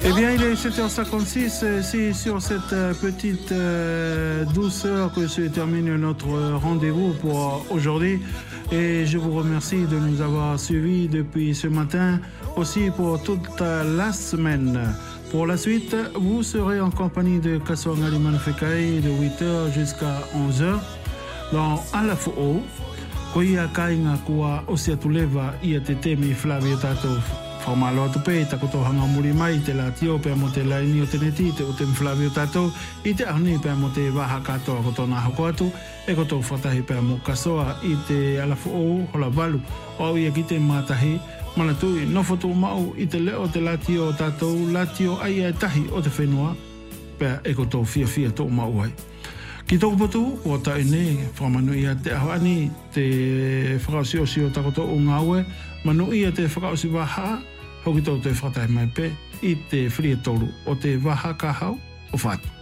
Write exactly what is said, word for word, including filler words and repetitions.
Eh bien, il est sept heures cinquante-six, c'est sur cette petite euh, douceur que se termine notre rendez-vous pour aujourd'hui. Et je vous remercie de nous avoir suivis depuis ce matin, aussi pour toute la semaine. Pour la suite, vous serez en compagnie de Kaswanga Limanfekai de huit heures jusqu'à onze heures dans Alafu'o. Koia kainga kua osiatuleva ia te temi Flavio Tato. Formalo atu pe takoto hanga muri mai te la tio pe mo te laini o te neti te o te Flavio Tato i te ahni pe mo te waha katoa ko tona hako atu e ko tō whatahi pe mo kasoa i te Alafu'o hola walu o ia ki te mātahi manatui no foto mau i te leo te latio Tato latio ai e tahi o te whenua pe e ko tō fia fia tō mau ai. Ki tōku potu, o ta ene, whamanu ia te ahoani, te whakaosi o takoto o ngāwe, manu ia te whakaosi waha, hoki tō te whakatai mai pe, i te whiria tōru o te waha ka hau o whatu.